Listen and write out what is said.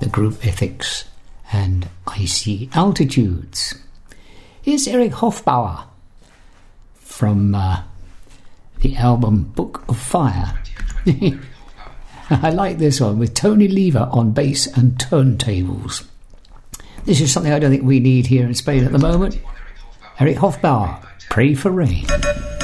the group Ethics and Icy Altitudes. Here's Eric Hofbauer from the album Book of Fire. I like this one, with Tony Lever on bass and turntables. This is something I don't think we need here in Spain at the moment. Eric Hofbauer, Pray for Rain.